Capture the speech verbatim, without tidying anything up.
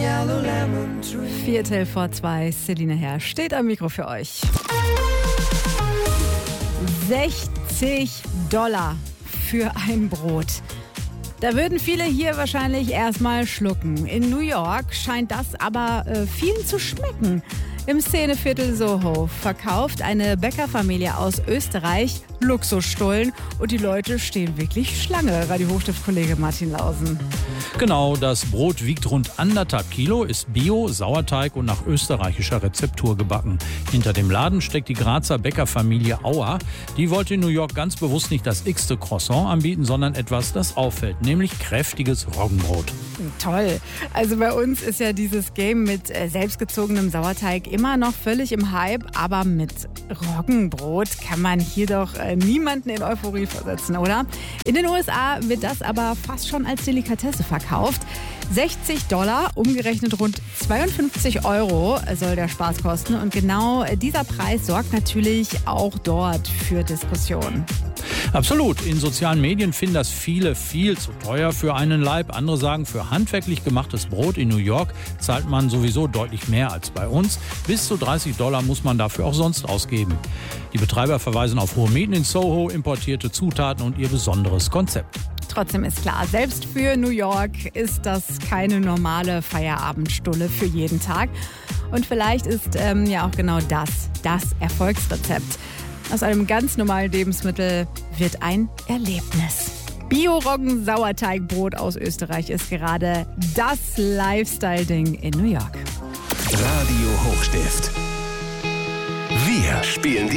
yellow lemon tree. Viertel vor zwei, Selina Herr steht am Mikro für euch. sechzig Dollar für ein Brot. Da würden viele hier wahrscheinlich erstmal schlucken. In New York scheint das aber äh, vielen zu schmecken. Im Szeneviertel Soho verkauft eine Bäckerfamilie aus Österreich Luxusstullen und die Leute stehen wirklich Schlange. Radio Hochstift-Kollege Martin Lausen. Genau, das Brot wiegt rund anderthalb Kilo, ist Bio, Sauerteig und nach österreichischer Rezeptur gebacken. Hinter dem Laden steckt die Grazer Bäckerfamilie Auer. Die wollte in New York ganz bewusst nicht das x-te Croissant anbieten, sondern etwas, das auffällt, nämlich kräftiges Roggenbrot. Toll. Also bei uns ist ja dieses Game mit äh, selbstgezogenem Sauerteig immer noch völlig im Hype, aber mit Roggenbrot kann man hier doch äh, niemanden in Euphorie versetzen, oder? In den U S A wird das aber fast schon als Delikatesse verkauft. sechzig Dollar, umgerechnet rund zweiundfünfzig Euro soll der Spaß kosten. Und genau dieser Preis sorgt natürlich auch dort für Diskussionen. Absolut. In sozialen Medien finden das viele viel zu teuer für einen Laib. Andere sagen, für handwerklich gemachtes Brot in New York zahlt man sowieso deutlich mehr als bei uns. Bis zu dreißig Dollar muss man dafür auch sonst ausgeben. Die Betreiber verweisen auf hohe Mieten in Soho, importierte Zutaten und ihr besonderes Konzept. Trotzdem ist klar, selbst für New York ist das keine normale Feierabendstulle für jeden Tag. Und vielleicht ist ähm, ja auch genau das das Erfolgsrezept. Aus einem ganz normalen Lebensmittel wird ein Erlebnis. Bio-Roggen-Sauerteigbrot aus Österreich ist gerade das Lifestyle-Ding in New York. Radio Hochstift. Wir spielen die